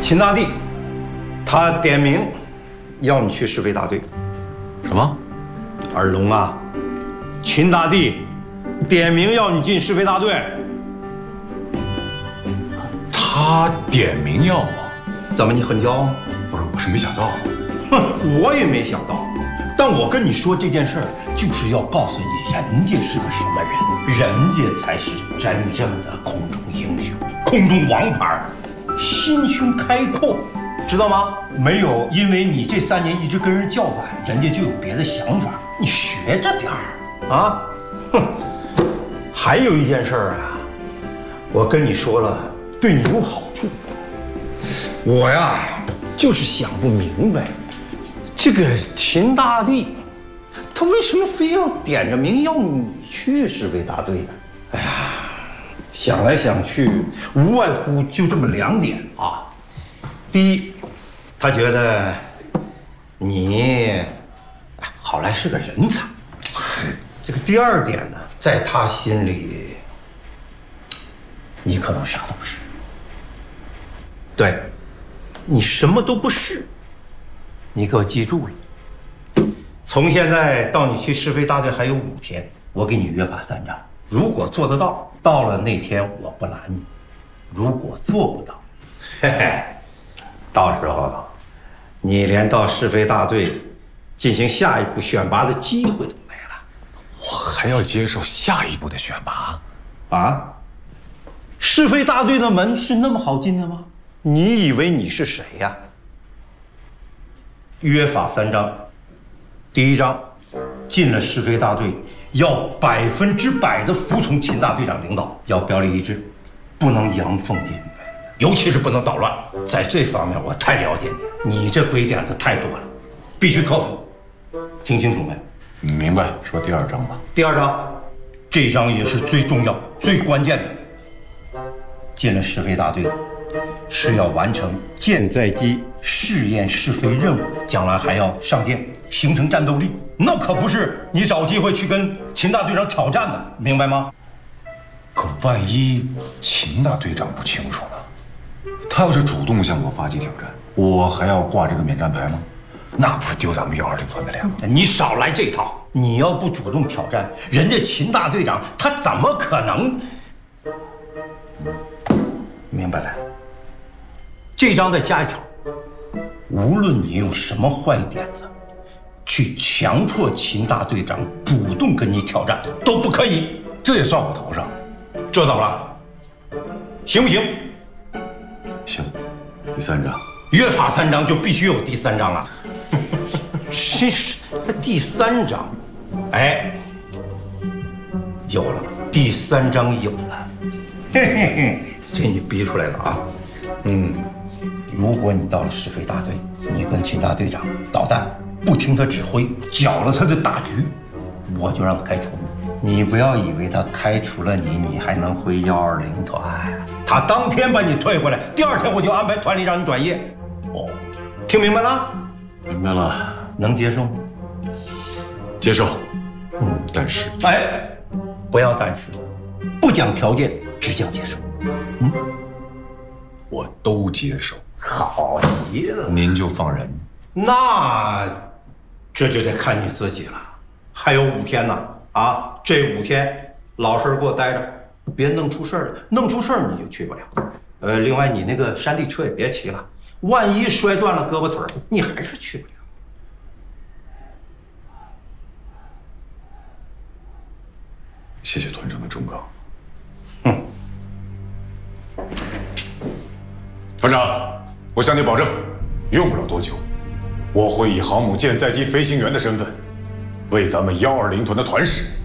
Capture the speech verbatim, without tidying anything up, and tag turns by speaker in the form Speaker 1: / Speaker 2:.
Speaker 1: 秦大帝，他点名要你去试飞大队。
Speaker 2: 什么？
Speaker 1: 二龙啊，秦大帝点名要你进试飞大队。
Speaker 2: 他点名要我？
Speaker 1: 怎么你很骄傲吗？
Speaker 2: 不是，我是没想到。
Speaker 1: 哼，我也没想到。但我跟你说这件事儿，就是要告诉你，人家是个什么人，人家才是真正的空中英雄，空中王牌，心胸开阔，知道吗？没有因为你这三年一直跟人叫板，人家就有别的想法，你学着点儿啊！哼，还有一件事儿啊，我跟你说了，对你有好处。我呀，就是想不明白。这个秦大帝，他为什么非要点着名要你去试飞大队呢？哎呀，想来想去，无外乎就这么两点啊。第一，他觉得你好赖是个人才。这个第二点呢，在他心里，你可能啥都不是。对，你什么都不是。你给我记住了，从现在到你去试飞大队还有五天，我给你约法三章。如果做得到，到了那天我不拦你；如果做不到，嘿嘿，到时候你连到试飞大队进行下一步选拔的机会都没了。
Speaker 2: 我还要接受下一步的选拔？
Speaker 1: 啊？试飞大队的门是那么好进的吗？你以为你是谁呀？约法三章，第一章，进了试飞大队，要百分之百的服从秦大队长领导，要表里一致，不能阳奉阴违，尤其是不能捣乱。在这方面我太了解你，你这鬼点子太多了，必须克服。听清楚没？
Speaker 2: 明白。说第二章吧。
Speaker 1: 第二章，这章也是最重要、最关键的。进了试飞大队，是要完成舰载机试验试飞任务，将来还要上舰，形成战斗力。那可不是你找机会去跟秦大队长挑战的，明白吗？
Speaker 2: 可万一秦大队长不清楚呢？他要是主动向我发起挑战，我还要挂这个免战牌吗？那不是丢咱们幺二零团的脸吗？
Speaker 1: 你少来这套！你要不主动挑战，人家秦大队长他怎么可能？明白了。这章再加一条，无论你用什么坏点子，去强迫秦大队长主动跟你挑战都不可以。
Speaker 2: 这也算我头上。
Speaker 1: 这怎么了？行不行？
Speaker 2: 行。第三章，
Speaker 1: 约法三章就必须有第三章啊！真是，第三章，哎，有了，第三章有了，嘿嘿嘿，这你逼出来了啊！嗯，如果你到了试飞大队，你跟秦大队长捣蛋，不听他指挥，搅了他的大局，我就让他开除你。你不要以为他开除了你，你还能回幺二零团，他当天把你退回来，第二天我就安排团里让你转业。哦，听明白了？
Speaker 2: 明白了。
Speaker 1: 能接受吗？
Speaker 2: 接受。
Speaker 1: 嗯，
Speaker 2: 但是，
Speaker 1: 哎，不要但是，不讲条件，只讲接受。嗯，
Speaker 2: 我都接受。
Speaker 1: 好极了，
Speaker 2: 您就放人。
Speaker 1: 那这就得看你自己了。还有五天呢，啊，这五天老实给我待着，别弄出事儿了。弄出事儿你就去不了。呃，另外你那个山地车也别骑了，万一摔断了胳膊腿儿，你还是去不了。
Speaker 2: 谢谢团长的忠告。
Speaker 1: 哼，
Speaker 2: 团长，我向你保证，用不了多久，我会以航母舰载机飞行员的身份，为咱们幺二零团的团史